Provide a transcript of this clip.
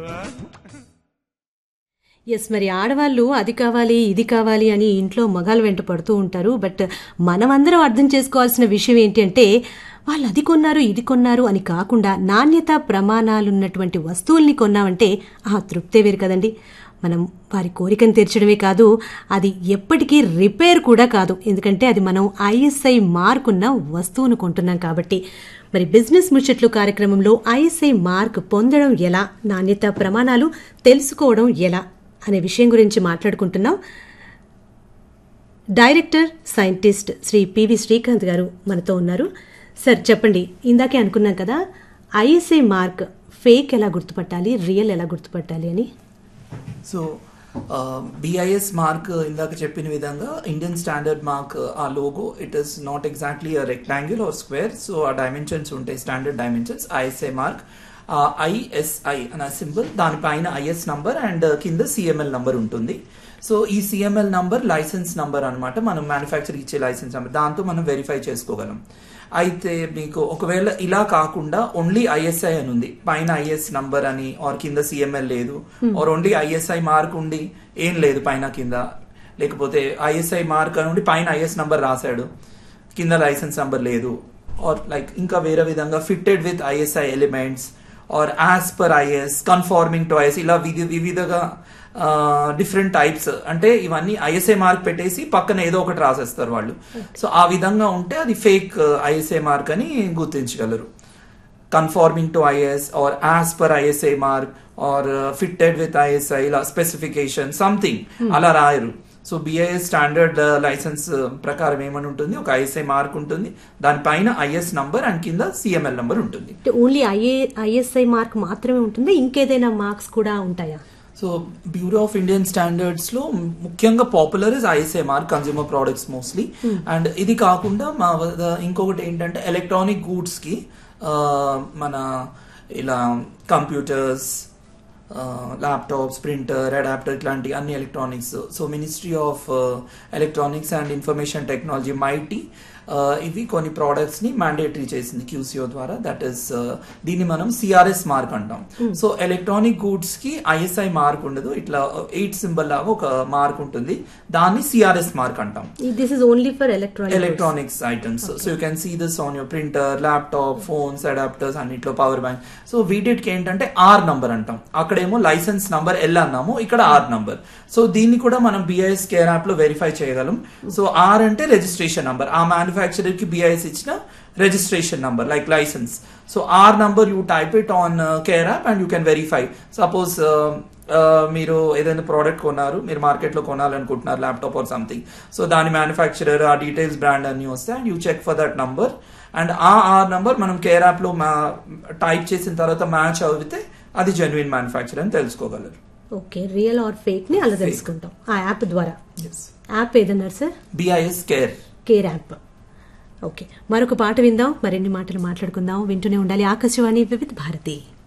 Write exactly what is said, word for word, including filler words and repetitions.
Yes, మరి ఆడవాళ్ళు అది కావాలి ఇది కావాలి అని ఇంట్లో మగాళ్ళు వెంట పడుతూ ఉంటారు. బట్ మనమందరం అర్థం చేసుకోవాల్సిన విషయం ఏంటి అంటే, వాళ్ళు అది కొన్నారు ఇది కొన్నారు అని కాకుండా నాణ్యత ప్రమాణాలున్నటువంటి వస్తువుల్ని కొన్నామంటే ఆ తృప్తే వేరు కదండి. మనం వారి కోరికను తీర్చడమే కాదు, అది ఎప్పటికీ రిపేర్ కూడా కాదు. ఎందుకంటే అది మనం ఐఎస్ఐ మార్క్ ఉన్న వస్తువును కొంటున్నాం కాబట్టి. మరి బిజినెస్ ముచ్చట్లు కార్యక్రమంలో ఐఎస్ఐ మార్క్ పొందడం ఎలా, నాణ్యత ప్రమాణాలు తెలుసుకోవడం ఎలా అనే విషయం గురించి మాట్లాడుకుంటున్నాం. Director scientist Shri PV Srikanth గారు మనతో ఉన్నారు. సార్ చెప్పండి, ఇందాకే అనుకున్నాం కదా ఐఎస్ఐ మార్క్ ఫేక్ ఎలా గుర్తుపట్టాలి, రియల్ ఎలా గుర్తుపట్టాలి అని. సో బిఐఎస్ మార్క్ ఇందాక చెప్పిన విధంగా ఇండియన్ స్టాండర్డ్ మార్క్, ఆ logo it is not exactly a rectangle are square. So ఆ డైమెన్షన్స్ ఉంటాయి, standard dimensions. ISI mark ISI అనే సింబల్, దానిపైన ఐఎస్ నంబర్ అండ్ కింద సిఎంఎల్ నంబర్ ఉంటుంది. సో ఈ సిఎంఎల్ నంబర్ లైసెన్స్ నంబర్ అనమాట, మనం మ్యానుఫ్యాక్చర్ ఇచ్చే లైసెన్స్ నంబర్, దాంతో మనం వెరిఫై చేసుకోగలం. అయితే మీకు ఒకవేళ ఇలా కాకుండా ఓన్లీ ఐఎస్ఐ అని ఉంది, పైన ఐఎస్ నంబర్ అని ఆర్ కింద సిఎంఎల్ లేదు, ఆర్ ఓన్లీ ఐఎస్ఐ మార్క్ ఉండి ఏం లేదు పైన కింద, లేకపోతే ఐఎస్ఐ మార్క్ అని ఉండి పైన ఐఎస్ నంబర్ రాశాడు కింద లైసెన్స్ నంబర్ లేదు, ఆర్ లైక్ ఇంకా వేరే విధంగా fitted with ISI elements are as per is, conforming to is, ఇలా వివిధగా డిఫరెంట్ టైప్స్, అంటే ఇవన్నీ ఐఎస్ఐ మార్క్ పెట్టేసి పక్కన ఏదో ఒకటి రాసేస్తారు వాళ్ళు. సో ఆ విధంగా ఉంటే అది ఫేక్ ఐఎస్ఐ మార్క్ అని గుర్తించగలరు. Conforming to is are as per ISI mark or fitted with ISI, ఇలా స్పెసిఫికేషన్ సంథింగ్ అలా రాయరు. సో బిఐఎస్ స్టాండర్డ్ లైసెన్స్ ప్రకారం ఏమని ఉంటుంది, ఒక ఐఎస్ఐ మార్క్ ఉంటుంది, దానిపైన ఐఎస్ నంబర్ అండ్ కింద సిఎంఎల్ నంబర్ ఉంటుంది. ఓన్లీ ఐఎస్ఐ మార్క్ మాత్రమే ఉంటుంది, ఇంకేదైనా మార్క్స్ కూడా ఉంటాయా? So bureau of Indian standards లో ముఖ్యంగా popular is ISI mark, consumer products mostly. And ఇది కాకుండా మా ఇంకొకటి ఏంటంటే ఎలక్ట్రానిక్ గూడ్స్ కి మన ఇలా కంప్యూటర్స్, ల్యాప్టాప్స్, ప్రింటర్, అడాప్టర్, ఇట్లాంటి అన్ని electronics. So ministry of electronics and information technology mighty ఇవి కొన్ని ప్రోడక్ట్స్ ని మ్యాండేటరీ చేసింది క్యూసీఓ ద్వారా. దట్ ఈస్ దీన్ని మనం సిఆర్ఎస్ మార్క్ అంటాం. సో ఎలక్ట్రానిక్ గూడ్స్ కి ఐఎస్ఐ మార్క్ ఉండదు, ఇట్లా ఎయిట్ సింబల్ లాగా ఒక మార్క్ ఉంటుంది, దాన్ని సిఆర్ఎస్ మార్క్ అంటాం. This is only for electronic electronics items. So you can see this on your printer, laptop, phones, adapters అన్నిట్లో, పవర్ బ్యాంక్. సో వీటికి ఏంటంటే ఆర్ నంబర్ అంటాం, అక్కడేమో లైసెన్స్ నంబర్ ఎల్ అన్నాము, ఇక్కడ ఆర్ నంబర్. సో దీన్ని కూడా మనం బిఐఎస్ కేర్ యాప్ లో వెరిఫై చేయగలం. సో ఆర్ అంటే రిజిస్ట్రేషన్ నంబర్, ఆ మ్యానుఫ్యాక్చరర్ కి బిఐఎస్ ఇచ్చిన registration number like licence. So are number you type it on care app and you can verify. Suppose మీరు ఏదైనా ప్రోడక్ట్ కొన్నారు, మీరు మార్కెట్ లో కొనాలనుకుంటున్నారు, ల్యాప్టాప్ ఆర్ సంథింగ్. సో దాని మ్యానుఫ్యాక్చరర్, ఆ డీటెయిల్స్, బ్రాండ్ అన్ని వస్తాయి and you check for that number. And ఆ ఆర్ నంబర్ మనం కేర్ యాప్ లో టైప్ చేసిన తర్వాత మ్యాచ్ అవుతే అది జెన్యున్ మ్యానుఫ్యాక్చర్ అని తెలుసుకోగలరు. ఓకే, రియల్ ఆర్ ఫేక్ ని అలా తెలుసుకుంటాం ఆ యాప్ ద్వారా. App ఏదన్నారు sir? BIS care care app. Okay, మరొక పాట విందాం, మరిన్ని మాటలు మాట్లాడుకుందాం. వింటూనే ఉండాలి ఆకాశవాణి వివిధ భారతి.